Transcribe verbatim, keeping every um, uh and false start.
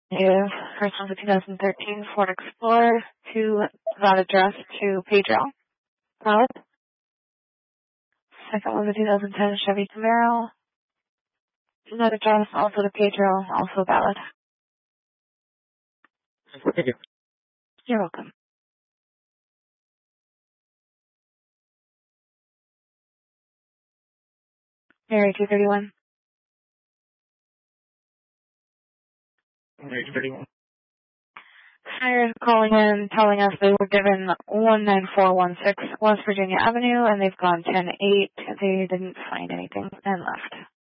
Negative. First one's a two thousand thirteen Ford Explorer to that address to Pedro. Valid. Second one's a two thousand ten Chevy Camaro. To that address also to Pedro, also valid. Thank you. You're welcome. Mary two thirty-one. Mary two thirty-one. Hired calling in, telling us they were given one nine four one six West Virginia Avenue, and they've gone ten eight. They didn't find anything and left.